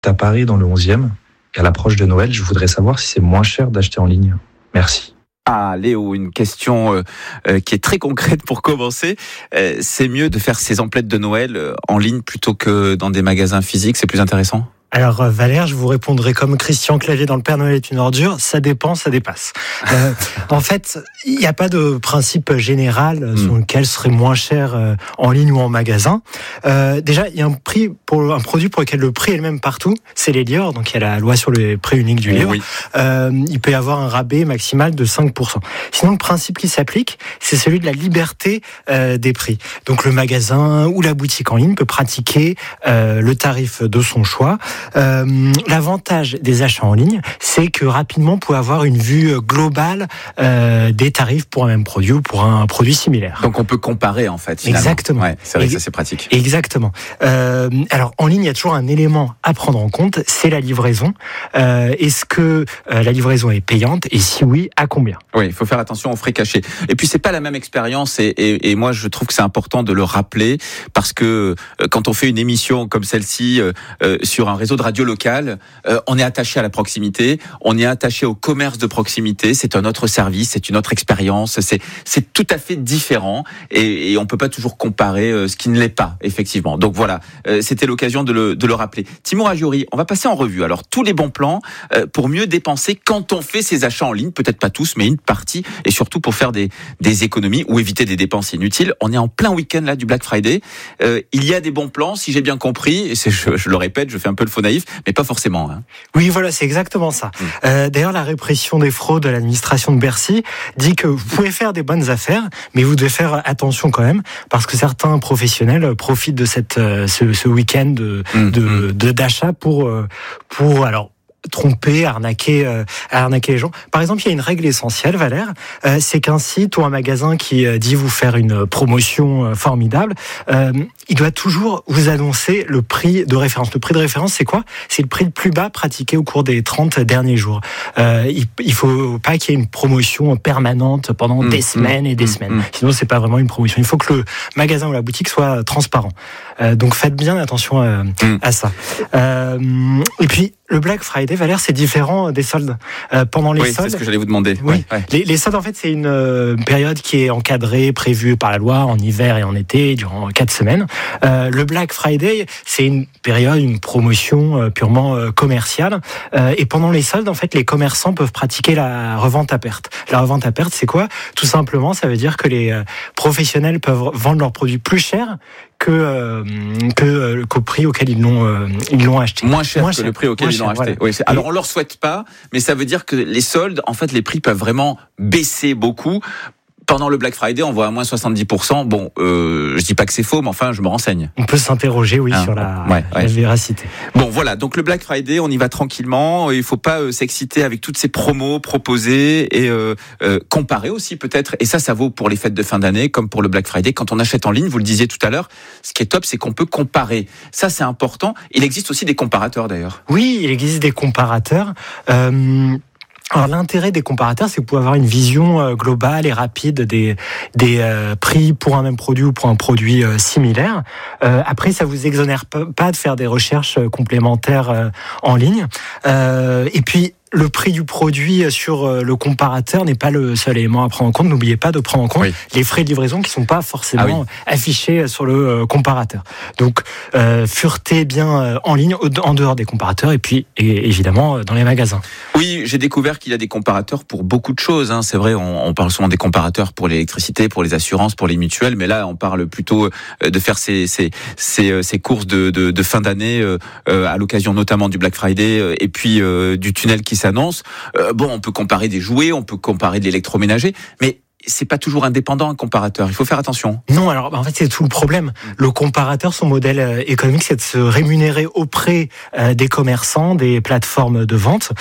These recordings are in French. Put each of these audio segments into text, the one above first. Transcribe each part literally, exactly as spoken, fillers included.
à Paris dans le onzième. Et à l'approche de Noël, je voudrais savoir si c'est moins cher d'acheter en ligne. Merci. Ah, Léo, une question euh, euh, qui est très concrète pour commencer. Euh, c'est mieux de faire ses emplettes de Noël euh, en ligne plutôt que dans des magasins physiques, c'est plus intéressant ? Alors Valère, je vous répondrai comme Christian Clavier dans Le Père Noël est une ordure, ça dépend, ça dépasse. Euh, en fait, il n'y a pas de principe général mmh. sur lequel ce serait moins cher euh, en ligne ou en magasin. Euh, déjà, il y a un prix pour un produit pour lequel le prix est le même partout, c'est les livres, donc il y a la loi sur le prix unique du livre. Oui. Euh, il peut y avoir un rabais maximal de cinq pour cent. Sinon, le principe qui s'applique, c'est celui de la liberté euh, des prix. Donc le magasin ou la boutique en ligne peut pratiquer euh, le tarif de son choix. Euh, l'avantage des achats en ligne, c'est que rapidement, on peut avoir une vue globale euh, des tarifs pour un même produit ou pour un produit similaire. Donc on peut comparer en fait. Finalement. Exactement. Ouais, c'est vrai que ça c'est pratique. Exactement. Euh, alors en ligne, il y a toujours un élément à prendre en compte, c'est la livraison. Euh, est-ce que euh, la livraison est payante et si oui, à combien ? Oui, il faut faire attention aux frais cachés. Et puis c'est pas la même expérience et, et, et moi je trouve que c'est important de le rappeler parce que euh, quand on fait une émission comme celle-ci euh, euh, sur un réseau de radio locale, euh, on est attaché à la proximité, on est attaché au commerce de proximité, c'est un autre service, c'est une autre expérience, c'est c'est tout à fait différent et, et on peut pas toujours comparer euh, ce qui ne l'est pas effectivement. Donc voilà, euh, c'était l'occasion de le de le rappeler. Timur Ajouri, on va passer en revue alors tous les bons plans euh, pour mieux dépenser quand on fait ses achats en ligne, peut-être pas tous mais une partie et surtout pour faire des des économies ou éviter des dépenses inutiles. On est en plein week-end là du Black Friday. Euh, il y a des bons plans si j'ai bien compris et c'est, je, je le répète, je fais un peu le faux naïf, mais pas forcément. Hein. Oui, voilà, c'est exactement ça. Mmh. Euh, d'ailleurs, la répression des fraudes de l'administration de Bercy dit que vous pouvez faire des bonnes affaires, mais vous devez faire attention quand même, parce que certains professionnels profitent de cette ce, ce week-end de, mmh. de, de d'achat pour pour alors. tromper, arnaquer, euh, arnaquer les gens. Par exemple, il y a une règle essentielle, Valère, euh, c'est qu'un site ou un magasin qui euh, dit vous faire une promotion euh, formidable, euh, il doit toujours vous annoncer le prix de référence. Le prix de référence, c'est quoi ? C'est le prix le plus bas pratiqué au cours des trente derniers jours. Euh, il, il faut pas qu'il y ait une promotion permanente pendant mmh, des semaines et des mmh, semaines. Mmh. Sinon, c'est pas vraiment une promotion. Il faut que le magasin ou la boutique soit transparent. Euh, donc, faites bien attention à, mmh. à ça. Euh, et puis, le Black Friday, Valère, c'est différent des soldes. Euh, pendant les oui, soldes, c'est ce que j'allais vous demander. Oui, ouais, ouais. Les, les soldes, en fait, c'est une euh, période qui est encadrée, prévue par la loi en hiver et en été, durant quatre semaines. Euh, le Black Friday, c'est une période, une promotion euh, purement euh, commerciale. Euh, et pendant les soldes, en fait, les commerçants peuvent pratiquer la revente à perte. La revente à perte, c'est quoi ? Tout simplement, ça veut dire que les euh, professionnels peuvent vendre leurs produits plus cher que euh, que euh, qu'au prix auquel ils l'ont euh, ils l'ont acheté. Moins cher Moins que cher. le prix auquel Moins ils l'ont cher, acheté. Voilà. Oui, alors on leur souhaite pas, mais ça veut dire que les soldes, en fait, les prix peuvent vraiment baisser beaucoup. Pendant le Black Friday, on voit à moins soixante-dix pour cent. Bon, euh, je dis pas que c'est faux, mais enfin, je me renseigne. On peut s'interroger, oui, hein, sur la, ouais, la ouais. véracité. Bon, voilà. Donc le Black Friday, on y va tranquillement. Il faut pas euh, s'exciter avec toutes ces promos proposées et euh, euh, comparer aussi peut-être. Et ça, ça vaut pour les fêtes de fin d'année comme pour le Black Friday. Quand on achète en ligne, vous le disiez tout à l'heure, ce qui est top, c'est qu'on peut comparer. Ça, c'est important. Il existe aussi des comparateurs d'ailleurs. Oui, il existe des comparateurs. Euh... Alors l'intérêt des comparateurs, c'est que vous pouvez avoir une vision euh, globale et rapide des des euh, prix pour un même produit ou pour un produit euh, similaire. Euh, après, ça vous exonère pas de faire des recherches complémentaires euh, en ligne. Euh, et puis le prix du produit sur le comparateur n'est pas le seul élément à prendre en compte. N'oubliez pas de prendre en compte oui. les frais de livraison qui sont pas forcément ah oui. affichés sur le comparateur. Donc, euh, fureté bien en ligne, en dehors des comparateurs, et puis et, évidemment dans les magasins. Oui, j'ai découvert qu'il y a des comparateurs pour beaucoup de choses. Hein. C'est vrai, on, on parle souvent des comparateurs pour l'électricité, pour les assurances, pour les mutuelles, mais là, on parle plutôt de faire ces ces ces, ces courses de, de, de fin d'année euh, à l'occasion notamment du Black Friday et puis euh, du tunnel qui s'annonce. Euh, bon, on peut comparer des jouets, on peut comparer de l'électroménager, mais c'est pas toujours indépendant un comparateur. Il faut faire attention. Non, alors en fait c'est tout le problème. Le comparateur, son modèle euh, économique, c'est de se rémunérer auprès euh, des commerçants, des plateformes de vente,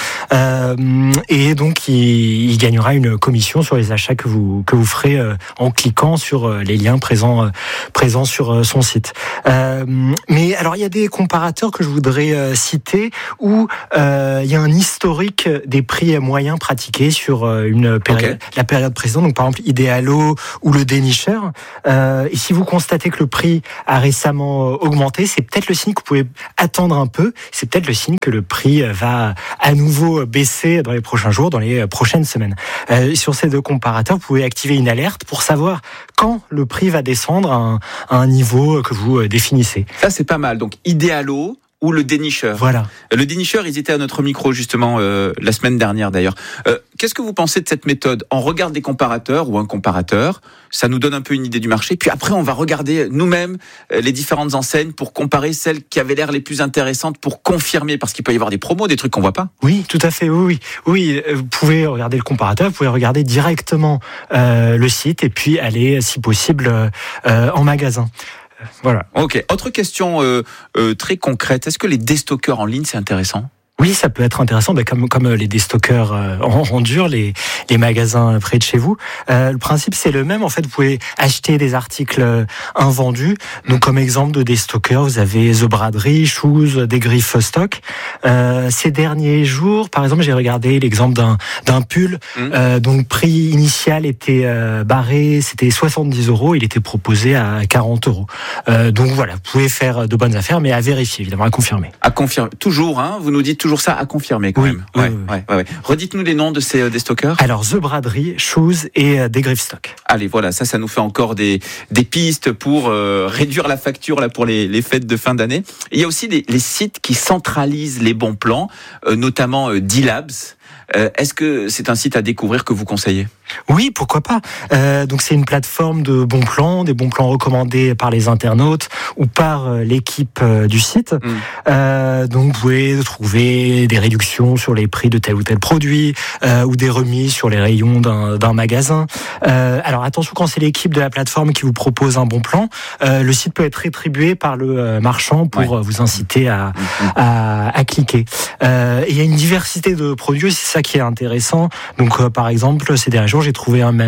euh, et donc il, il gagnera une commission sur les achats que vous que vous ferez euh, en cliquant sur euh, les liens présents euh, présents sur euh, son site. Euh, mais alors il y a des comparateurs que je voudrais euh, citer où euh, il y a un historique des prix moyens pratiqués sur euh, une période, okay. la période précédente. Donc par exemple Idealo ou le dénicheur. Euh, et si vous constatez que le prix a récemment augmenté, c'est peut-être le signe que vous pouvez attendre un peu. C'est peut-être le signe que le prix va à nouveau baisser dans les prochains jours, dans les prochaines semaines. Euh, sur ces deux comparateurs, vous pouvez activer une alerte pour savoir quand le prix va descendre à un, à un niveau que vous définissez. Ça, c'est pas mal. Donc, Idealo ou le dénicheur. Voilà. Le dénicheur, ils étaient à notre micro justement euh, la semaine dernière d'ailleurs. Euh, qu'est-ce que vous pensez de cette méthode ? On regarde des comparateurs ou un comparateur, ça nous donne un peu une idée du marché, puis après on va regarder nous-mêmes euh, les différentes enseignes pour comparer celles qui avaient l'air les plus intéressantes pour confirmer, parce qu'il peut y avoir des promos, des trucs qu'on voit pas. Oui, tout à fait, oui, oui. Oui, vous pouvez regarder le comparateur, vous pouvez regarder directement euh, le site et puis aller, si possible, euh, en magasin. Voilà. Ok. Autre question euh, euh, très concrète. Est-ce que les déstockeurs en ligne, c'est intéressant ? Oui, ça peut être intéressant, ben comme comme les déstockeurs euh, en, en dur, les les magasins près de chez vous. Euh, le principe c'est le même. En fait, vous pouvez acheter des articles invendus. Donc, comme exemple de déstockeurs, vous avez The Braderie, Shoes, des griffes stock. Euh, ces derniers jours, par exemple, j'ai regardé l'exemple d'un d'un pull mmh. euh, dont le prix initial était euh, barré, c'était soixante-dix euros. Il était proposé à quarante euros. Euh, donc voilà, vous pouvez faire de bonnes affaires, mais à vérifier, évidemment, à confirmer. À confirmer. Toujours, hein. Vous nous dites toujours. Toujours ça à confirmer quand oui, même. Oui, ouais, oui, ouais, ouais, ouais. Redites-nous les noms de ces euh, des stockers. Alors The Braderie, Shoes et euh, des griffes stock. Allez, voilà, ça, ça nous fait encore des des pistes pour euh, réduire la facture là pour les les fêtes de fin d'année. Et il y a aussi des, les sites qui centralisent les bons plans, euh, notamment euh, D-Labs. Euh, est-ce que c'est un site à découvrir que vous conseillez ? Oui, pourquoi pas. Euh, donc c'est une plateforme de bons plans, des bons plans recommandés par les internautes ou par euh, l'équipe euh, du site. Mmh. Euh, donc vous pouvez trouver des réductions sur les prix de tel ou tel produit euh, ou des remises sur les rayons d'un, d'un magasin. Euh, alors attention, quand c'est l'équipe de la plateforme qui vous propose un bon plan, euh, le site peut être rétribué par le euh, marchand pour ouais. vous inciter à, mmh. à, à cliquer. Euh, et il y a une diversité de produits, c'est ça qui est intéressant. Donc euh, par exemple, ces derniers jours, j'ai trouvé un,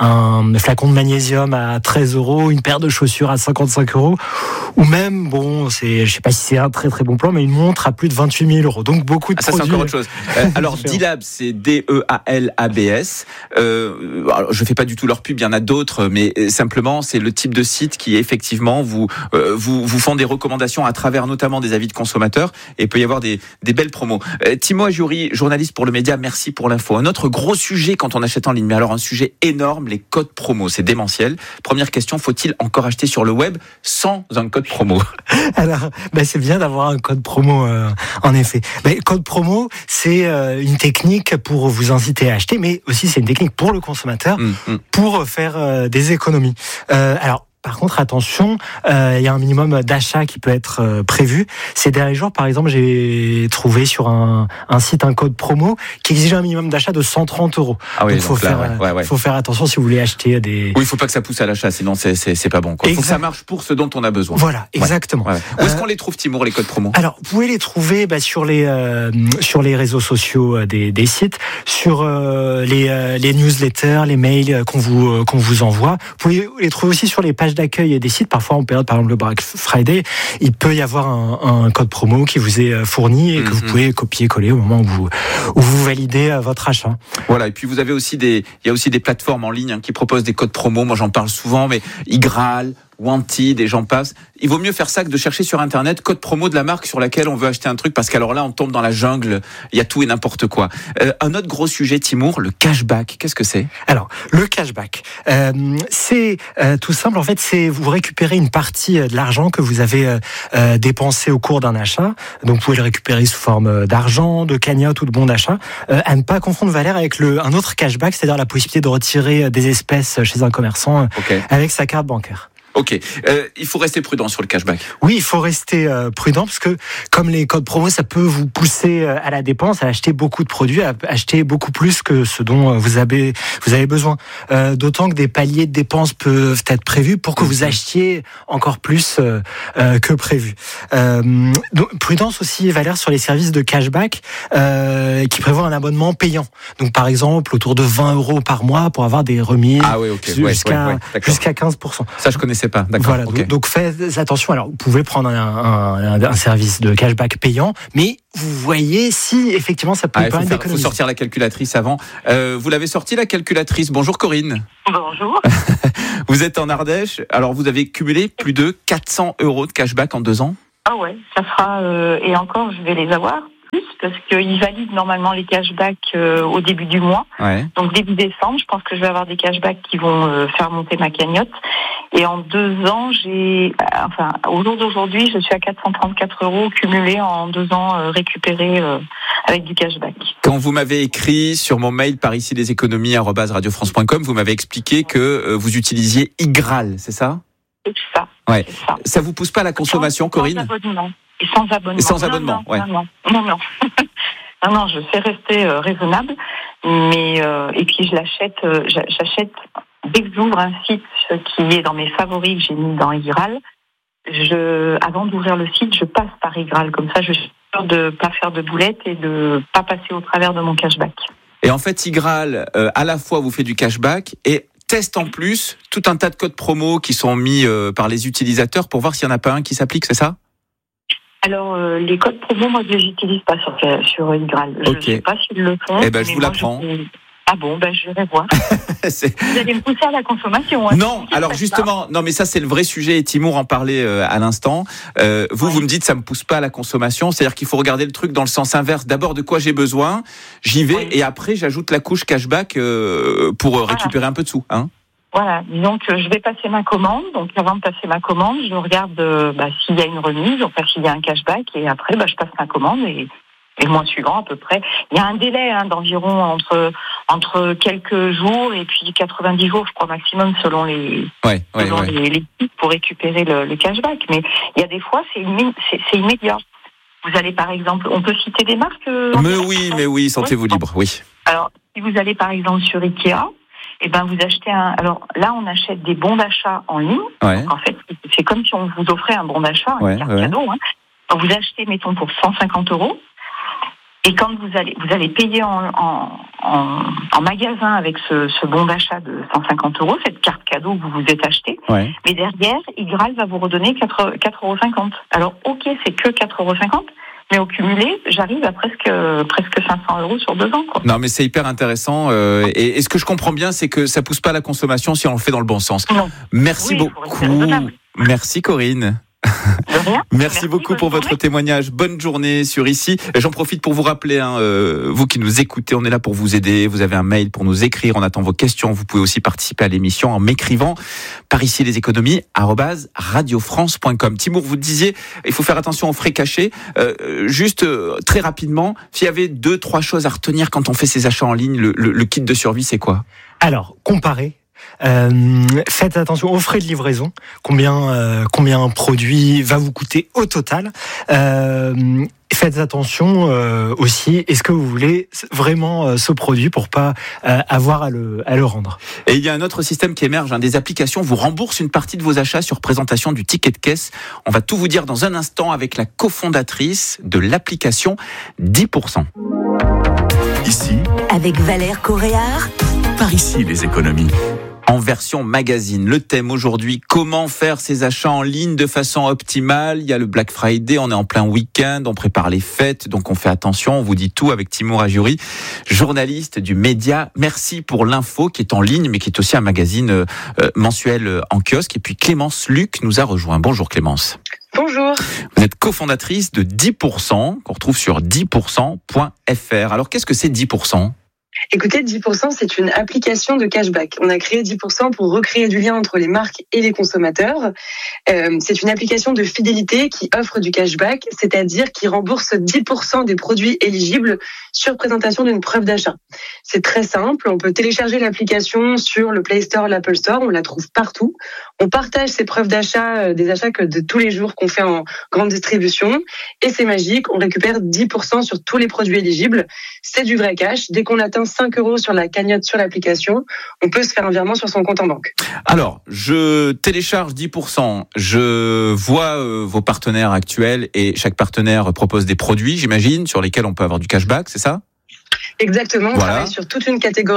un flacon de magnésium à treize euros, une paire de chaussures à cinquante-cinq euros, ou même, bon, c'est, je sais pas si c'est un très très bon plan, mais une montre à plus de vingt-huit mille euros. Donc beaucoup de ah, ça, produits. C'est encore autre chose. Euh, alors, D-Labs, c'est D E A L A B S. Euh, alors, je fais pas du tout leur pub, il y en a d'autres, mais simplement, c'est le type de site qui, effectivement, vous, euh, vous, vous font des recommandations à travers notamment des avis de consommateurs, et il peut y avoir des, des belles promos. Euh, Timo Ajouri, journaliste pour le média, merci pour l'info. Un autre gros sujet quand on achète en ligne, mais alors un sujet énorme, les codes promo, c'est démentiel. Première question, faut-il encore acheter sur le web sans un code promo ? Alors, ben c'est bien d'avoir un code promo, euh, en effet. Ben, code promo, c'est euh, une technique pour vous inciter à acheter, mais aussi c'est une technique pour le consommateur, mmh, mmh. pour faire euh, des économies. Euh, alors, Par contre, attention, euh, il y a un minimum d'achat qui peut être euh, prévu. Ces derniers jours, par exemple, j'ai trouvé sur un, un site un code promo qui exige un minimum d'achat de cent trente euros. Ah oui, donc, faut, là, faire, ouais, ouais, ouais. faut faire attention si vous voulez acheter des... Oui, il faut pas que ça pousse à l'achat, sinon c'est, c'est, c'est pas bon. Il faut que ça marche pour ce dont on a besoin. Voilà, exactement. Ouais, ouais. Où est-ce qu'on les trouve, Timour, les codes promo ? Alors, vous pouvez les trouver bah, sur, les, euh, sur les réseaux sociaux des, des sites, sur euh, les, euh, les newsletters, les mails qu'on vous, euh, qu'on vous envoie. Vous pouvez les trouver aussi sur les pages d'accueil des sites. Parfois, en période, par exemple, le Black Friday, il peut y avoir un, un code promo qui vous est fourni et que mm-hmm. vous pouvez copier-coller au moment où vous, où vous validez votre achat. Voilà. Et puis, vous avez aussi des, il y a aussi des plateformes en ligne hein, qui proposent des codes promo. Moi, j'en parle souvent, mais iGraal, Wanted et j'en passe. Il vaut mieux faire ça que de chercher sur Internet code promo de la marque sur laquelle on veut acheter un truc, parce qu'alors là, on tombe dans la jungle. Il y a tout et n'importe quoi. Euh, un autre gros sujet, Timour, le cashback. Qu'est-ce que c'est ? Alors, le cashback, euh, c'est euh, tout simple. En fait, c'est vous récupérez une partie de l'argent que vous avez euh, dépensé au cours d'un achat. Donc, vous pouvez le récupérer sous forme d'argent, de cagnotte ou de bon d'achat. Euh, à ne pas confondre Valère avec le, un autre cashback, c'est-à-dire la possibilité de retirer des espèces chez un commerçant okay. avec sa carte bancaire. Ok, euh, il faut rester prudent sur le cashback. Oui, il faut rester euh, prudent parce que comme les codes promo, ça peut vous pousser euh, à la dépense, à acheter beaucoup de produits, à acheter beaucoup plus que ce dont vous avez vous avez besoin. Euh, d'autant que des paliers de dépenses peuvent être prévus pour que vous achetiez encore plus euh, euh, que prévu. Euh, donc, prudence aussi, Valère, sur les services de cashback euh, qui prévoient un abonnement payant. Donc par exemple, autour de vingt euros par mois pour avoir des remises ah oui, okay. jusqu'à ouais, ouais, ouais, jusqu'à quinze pour cent. Ça, je connaissais connaissais pas. D'accord. Voilà, okay. donc, donc faites attention. Alors, vous pouvez prendre un, un, un service de cashback payant, mais vous voyez si effectivement ça peut ah, permettre d'économiser. Il faut sortir la calculatrice avant. Euh, vous l'avez sorti la calculatrice. Bonjour Corinne. Bonjour. Vous êtes en Ardèche. Alors, vous avez cumulé plus de quatre cents euros de cashback en deux ans. Ah ouais, ça fera euh, et encore, je vais les avoir. Parce qu'ils valident normalement les cashbacks euh, au début du mois. Ouais. Donc début décembre, je pense que je vais avoir des cashbacks qui vont euh, faire monter ma cagnotte. Et en deux ans, j'ai, enfin, au jour d'aujourd'hui, je suis à quatre cent trente-quatre euros cumulés en deux ans euh, récupérés euh, avec du cashback. Quand vous m'avez écrit sur mon mail par ici les économies arobase radio france point com, vous m'avez expliqué que euh, vous utilisiez Igral, c'est ça? C'est ça. Ouais. C'est ça. Ça vous pousse pas à la consommation, sans, Corinne? Sans abonnement. Et sans abonnement. Et sans abonnement, non, non, ouais. Non, non, non, non. non, non, je sais rester euh, raisonnable, mais euh, et puis je l'achète, euh, j'achète dès que j'ouvre un site qui est dans mes favoris que j'ai mis dans Igral. Je, avant d'ouvrir le site, je passe par Igral, comme ça, je suis sûre de pas faire de boulettes et de pas passer au travers de mon cashback. Et en fait, Igral, euh, à la fois vous fait du cashback et teste en plus tout un tas de codes promo qui sont mis euh, par les utilisateurs pour voir s'il n'y en a pas un qui s'applique, c'est ça? Alors, euh, les codes promo, moi, je les utilise pas sur, sur Igral. Je ne okay. sais pas s'ils le font. Eh ben, je vous l'apprends. Je... Ah bon, ben, je vais voir. Vous allez me pousser à la consommation. Hein, non, alors justement, non, mais ça, c'est le vrai sujet, et Timour en parlait euh, à l'instant. Euh, vous, ouais. vous me dites, ça me pousse pas à la consommation, c'est-à-dire qu'il faut regarder le truc dans le sens inverse. D'abord, de quoi j'ai besoin, j'y vais, ouais. et après, j'ajoute la couche cashback euh, pour voilà. récupérer un peu de sous, hein. Voilà, donc je vais passer ma commande. Donc avant de passer ma commande, je regarde euh, bah, s'il y a une remise, enfin s'il y a un cashback, et après bah, je passe ma commande et, et le mois suivant à peu près. Il y a un délai hein, d'environ entre entre quelques jours et puis quatre-vingt-dix jours, je crois maximum, selon les ouais, ouais, selon ouais. les, les sites pour récupérer le, le cashback. Mais il y a des fois c'est, immé- c'est, c'est immédiat. Vous allez par exemple, on peut citer des marques. Euh, mais oui, mais oui, sentez-vous libre, oui. Alors si vous allez par exemple sur Ikea. Eh ben, vous achetez un. Alors là, on achète des bons d'achat en ligne. Ouais. Donc, en fait, c'est comme si on vous offrait un bon d'achat, ouais, une carte ouais. cadeau. Hein. Donc, vous achetez, mettons, pour cent cinquante euros. Et quand vous allez, vous allez payer en, en, en, en magasin avec ce, ce bon d'achat de cent cinquante euros, cette carte cadeau que vous vous êtes acheté. Ouais. Mais derrière, Igral va vous redonner quatre euros cinquante. Alors, ok, c'est que quatre euros cinquante. Mais au cumulé, j'arrive à presque presque cinq cents euros sur deux ans. Quoi. Non, mais c'est hyper intéressant. Euh, et, et ce que je comprends bien, c'est que ça pousse pas à la consommation si on le fait dans le bon sens. Non. Merci oui, beaucoup. Merci Corinne. De rien. Merci, Merci beaucoup pour votre témoignage. Bonne journée sur Ici. J'en profite pour vous rappeler, hein, euh, vous qui nous écoutez, on est là pour vous aider. Vous avez un mail pour nous écrire, on attend vos questions. Vous pouvez aussi participer à l'émission en m'écrivant par ici les économies arobase radio france point com. Timour, vous disiez, il faut faire attention aux frais cachés. Euh, juste euh, très rapidement, s'il y avait deux, trois choses à retenir quand on fait ses achats en ligne, le, le, le kit de survie, c'est quoi? Alors, comparer. Euh, faites attention aux frais de livraison, combien euh, combien un produit va vous coûter au total. Euh, faites attention euh, aussi, est-ce que vous voulez vraiment euh, ce produit pour pas euh, avoir à le à le rendre. Et il y a un autre système qui émerge, hein, des applications vous remboursent une partie de vos achats sur présentation du ticket de caisse. On va tout vous dire dans un instant avec la cofondatrice de l'application dix pour cent. Ici, avec Valère Coréard, par ici les économies. En version magazine, le thème aujourd'hui, comment faire ses achats en ligne de façon optimale. Il y a le Black Friday, on est en plein week-end, on prépare les fêtes, donc on fait attention, on vous dit tout avec Timour Ajuri, journaliste du média. Merci pour l'info qui est en ligne, mais qui est aussi un magazine euh, mensuel en kiosque. Et puis Clémence Luc nous a rejoint. Bonjour Clémence. Bonjour. Vous êtes cofondatrice de dix pour cent, qu'on retrouve sur dix pour cent point f r. Alors qu'est-ce que c'est dix pour cent ? Écoutez, dix pour cent, c'est une application de cashback. On a créé dix pour cent pour recréer du lien entre les marques et les consommateurs. Euh, c'est une application de fidélité qui offre du cashback, c'est-à-dire qui rembourse dix pour cent des produits éligibles sur présentation d'une preuve d'achat. C'est très simple, on peut télécharger l'application sur le Play Store, l'Apple Store, on la trouve partout. On partage ces preuves d'achat, des achats que de tous les jours qu'on fait en grande distribution. Et c'est magique, on récupère dix pour cent sur tous les produits éligibles. C'est du vrai cash. Dès qu'on atteint cinq euros sur la cagnotte sur l'application, on peut se faire un virement sur son compte en banque. Alors, je télécharge dix pour cent, je vois euh, vos partenaires actuels et chaque partenaire propose des produits, j'imagine, sur lesquels on peut avoir du cashback, c'est ça ? Exactement, on voilà. travaille sur toute une catégorie.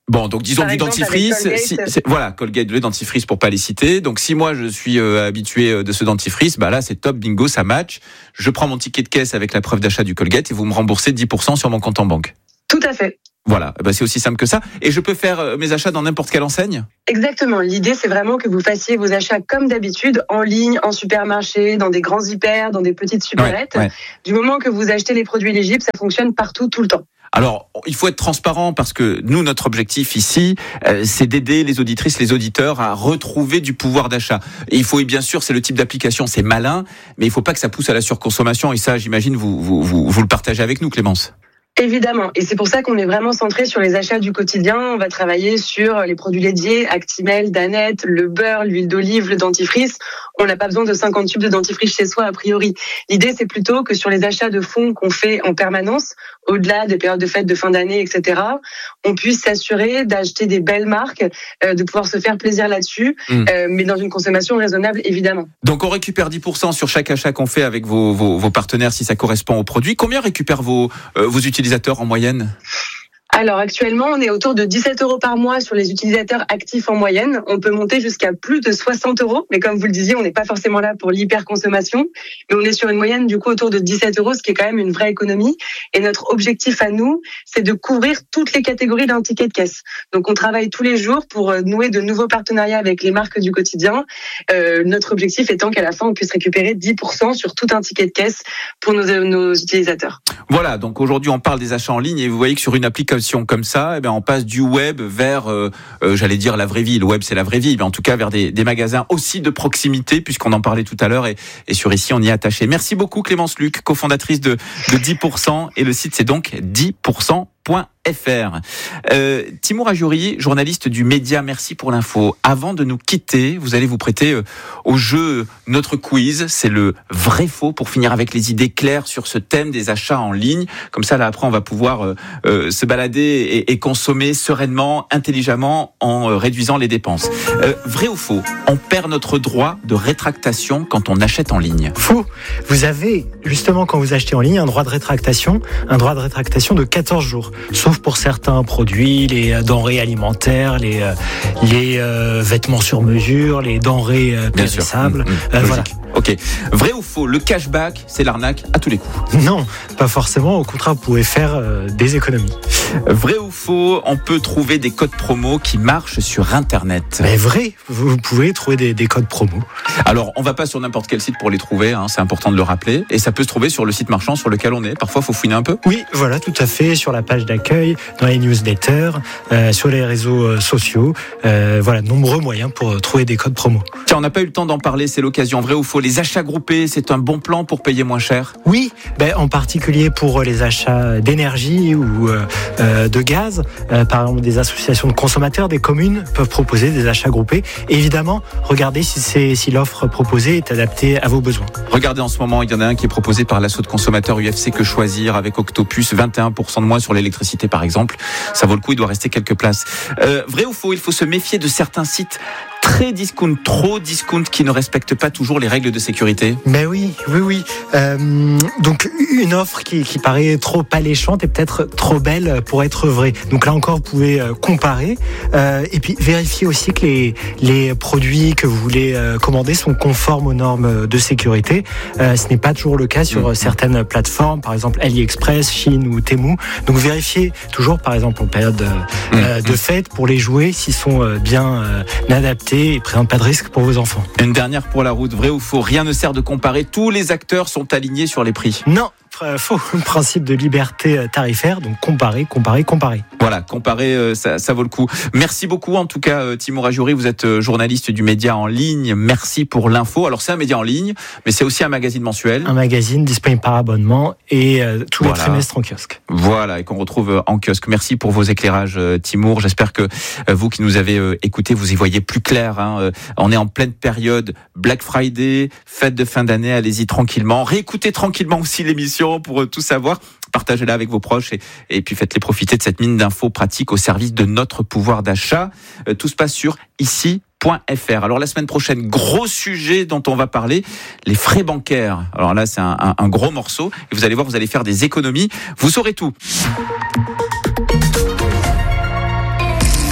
Bon, donc disons Par du exemple, dentifrice, avec si, Colgate. c'est- voilà, Colgate, le dentifrice pour pas les citer. Donc si moi je suis euh, habitué de ce dentifrice, bah là c'est top, bingo, ça match. Je prends mon ticket de caisse avec la preuve d'achat du Colgate et vous me remboursez dix pour cent sur mon compte en banque. Tout à fait. Voilà, bah c'est aussi simple que ça. Et je peux faire euh, mes achats dans n'importe quelle enseigne ? Exactement. L'idée, c'est vraiment que vous fassiez vos achats comme d'habitude, en ligne, en supermarché, dans des grands hyper, dans des petites supérettes. Ouais, ouais. Du moment que vous achetez les produits éligibles, ça fonctionne partout, tout le temps. Alors, il faut être transparent parce que nous, notre objectif ici, euh, c'est d'aider les auditrices, les auditeurs à retrouver du pouvoir d'achat. Et il faut, et bien sûr, c'est le type d'application, c'est malin, mais il faut pas que ça pousse à la surconsommation. Et ça, j'imagine, vous, vous, vous, vous le partagez avec nous, Clémence. Évidemment, et c'est pour ça qu'on est vraiment centré sur les achats du quotidien. On va travailler sur les produits laitiers, Actimel, Danette, le beurre, l'huile d'olive, le dentifrice. On n'a pas besoin de cinquante tubes de dentifrice chez soi a priori. L'idée, c'est plutôt que sur les achats de fonds qu'on fait en permanence, au-delà des périodes de fêtes de fin d'année, et cetera, on puisse s'assurer d'acheter des belles marques, euh, de pouvoir se faire plaisir là-dessus, mmh. euh, mais dans une consommation raisonnable, évidemment. Donc on récupère dix pour cent sur chaque achat qu'on fait avec vos, vos, vos partenaires si ça correspond au produit. Combien récupèrent vos, euh, vos utilisateurs en moyenne ? Alors actuellement, on est autour de dix-sept euros par mois sur les utilisateurs actifs en moyenne. On peut monter jusqu'à plus de soixante euros, mais comme vous le disiez, on n'est pas forcément là pour l'hyperconsommation, mais on est sur une moyenne du coup autour de dix-sept euros, ce qui est quand même une vraie économie. Et notre objectif à nous, c'est de couvrir toutes les catégories d'un ticket de caisse. Donc on travaille tous les jours pour nouer de nouveaux partenariats avec les marques du quotidien. Euh, notre objectif étant qu'à la fin, on puisse récupérer dix pour cent sur tout un ticket de caisse pour nos, nos utilisateurs. Voilà, donc aujourd'hui on parle des achats en ligne et vous voyez que sur une application comme ça, eh bien on passe du web vers, euh, euh, j'allais dire la vraie vie. Le web c'est la vraie vie, mais en tout cas vers des, des magasins aussi de proximité, puisqu'on en parlait tout à l'heure et, et sur ici on y est attaché. Merci beaucoup Clémence Luc, cofondatrice de, de dix pour cent, et le site c'est donc dix pour cent point f r. Euh, Timour Ajouri, journaliste du Média, merci pour l'info. Avant de nous quitter, vous allez vous prêter euh, au jeu notre quiz, c'est le vrai faux pour finir avec les idées claires sur ce thème des achats en ligne. Comme ça, là après, on va pouvoir euh, euh, se balader et, et consommer sereinement, intelligemment, en euh, réduisant les dépenses. Euh, vrai ou faux, on perd notre droit de rétractation quand on achète en ligne? Faux. Vous avez, justement, quand vous achetez en ligne, un droit de rétractation, un droit de rétractation de quatorze jours. Sauf pour certains produits, les denrées alimentaires, les, les euh, vêtements sur mesure, les denrées euh, périssables. Mmh, mmh, euh, voilà. Ok. Vrai ou faux, le cashback, c'est l'arnaque à tous les coups? Non, pas forcément. Au contraire, vous pouvez faire euh, des économies. Vrai ou faux, on peut trouver des codes promo qui marchent sur Internet? Mais vrai, vous pouvez trouver des, des codes promo. Alors, on va pas sur n'importe quel site pour les trouver, hein, c'est important de le rappeler. Et ça peut se trouver sur le site marchand sur lequel on est. Parfois, il faut fouiner un peu. Oui, voilà, tout à fait. Sur la page d'accueil, dans les newsletters, euh, sur les réseaux euh, sociaux. Euh, voilà, nombreux moyens pour trouver des codes promo. Tiens, on n'a pas eu le temps d'en parler, c'est l'occasion. Vrai ou faux, les achats groupés, c'est un bon plan pour payer moins cher? Oui, ben, en particulier pour les achats d'énergie ou euh, euh, de gaz. Euh, par exemple, des associations de consommateurs, des communes peuvent proposer des achats groupés. Et évidemment, regardez si, c'est, si l'offre proposée est adaptée à vos besoins. Regardez en ce moment, il y en a un qui est proposé par l'assaut de consommateurs U F C Que Choisir avec Octopus, vingt et un pour cent de moins sur l'électricité par exemple. Ça vaut le coup, il doit rester quelques places. Euh, vrai ou faux, il faut se méfier de certains sites très discount, trop discount, qui ne respectent pas toujours les règles de sécurité? Ben oui, oui, oui. Euh, donc une offre qui, qui paraît trop alléchante et peut-être trop belle pour être vraie. Donc là encore, vous pouvez comparer euh, et puis vérifier aussi que les, les produits que vous voulez euh, commander sont conformes aux normes de sécurité. Euh, ce n'est pas toujours le cas sur mmh. certaines plateformes, par exemple AliExpress, Chine ou Temu. Donc vérifiez toujours, par exemple en période euh, mmh. de fête, pour les jouets, s'ils sont bien euh, adaptés et présentent pas de risque pour vos enfants. Une dernière pour la route, vrai ou faux, rien ne sert de comparer, tous les acteurs sont alignés sur les prix? Non, faux, principe de liberté tarifaire, donc comparer, comparer, comparer. Voilà, comparer, ça, ça vaut le coup. Merci beaucoup en tout cas Timour Ajouri, vous êtes journaliste du Média en ligne, merci pour l'info. Alors c'est un média en ligne, mais c'est aussi un magazine mensuel. Un magazine disponible par abonnement et euh, tous voilà. les trimestres en kiosque. Voilà, et qu'on retrouve en kiosque. Merci pour vos éclairages Timour, j'espère que vous qui nous avez écoutés, vous y voyez plus clair. Hein. On est en pleine période Black Friday, fête de fin d'année, allez-y tranquillement. Réécoutez tranquillement aussi l'émission pour tout savoir. Partagez-la avec vos proches et, et puis faites-les profiter de cette mine d'infos pratiques au service de notre pouvoir d'achat. Euh, tout se passe sur ici point f r. Alors la semaine prochaine, gros sujet dont on va parler, les frais bancaires. Alors là, c'est un, un, un gros morceau et vous allez voir, vous allez faire des économies. Vous saurez tout.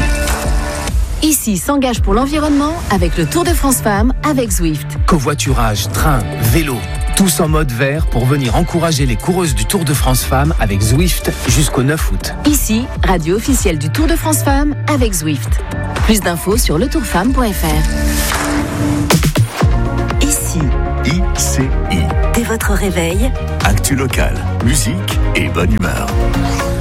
Ici s'engage pour l'environnement avec le Tour de France Femmes avec Zwift. Covoiturage, train, vélo, tous en mode vert pour venir encourager les coureuses du Tour de France Femmes avec Zwift jusqu'au neuf août. Ici, radio officielle du Tour de France Femmes avec Zwift. Plus d'infos sur le tour femme point f r. Ici, I C I. dès votre réveil, Actu locale, musique et bonne humeur.